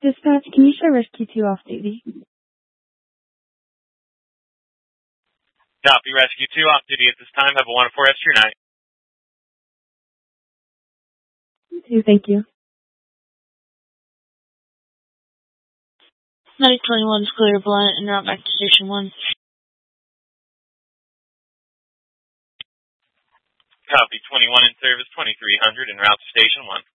Dispatch, can you show Rescue 2 off duty? Copy, Rescue 2 off duty at this time. Have a wonderful rest of your night. You too, thank you. 9021 is clear, Blunt, and route back to Station 1. Copy, 21 in service, 2300 en route to Station 1.